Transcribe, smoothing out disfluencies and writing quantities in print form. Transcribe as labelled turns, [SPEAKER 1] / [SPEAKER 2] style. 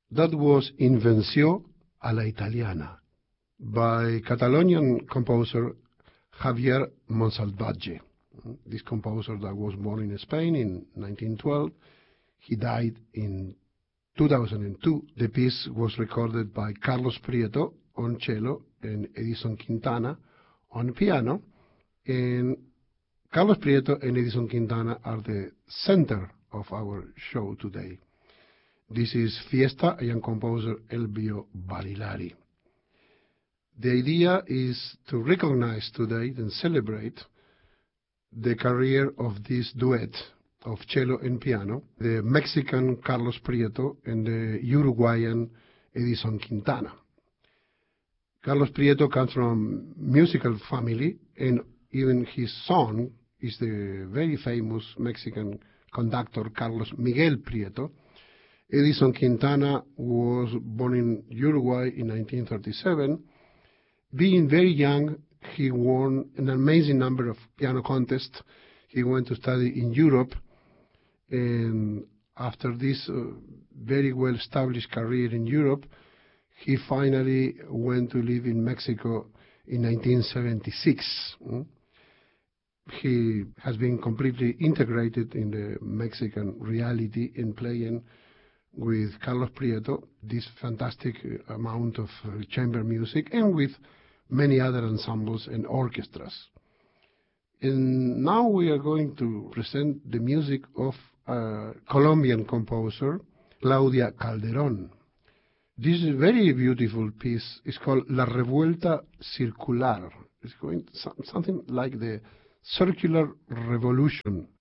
[SPEAKER 1] That was Invenció a la Italiana by Catalonian composer Javier Monsalvatge. This composer that was born in Spain in 1912, he died in 2002. The piece was recorded by Carlos Prieto on cello and Edison Quintana on piano, and Carlos Prieto and Edison Quintana are the center of our show today. This is Fiesta, a young composer, Elbio Barilari. The idea is to recognize today and celebrate the career of this duet of cello and piano, the Mexican Carlos Prieto and the Uruguayan Edison Quintana. Carlos Prieto comes from musical family, and even his son is the very famous Mexican conductor Carlos Miguel Prieto. Edison Quintana was born in Uruguay in 1937. Being very young, he won an amazing number of piano contests. He went to study in Europe, and after this very well-established career in Europe, he finally went to live in Mexico in 1976. He has been completely integrated in the Mexican reality in playing with Carlos Prieto this fantastic amount of chamber music, and with many other ensembles and orchestras. And now we are going to present the music of a Colombian composer, Claudia Calderón. This very beautiful piece is called La Revuelta Circular. It's going something like the circular revolution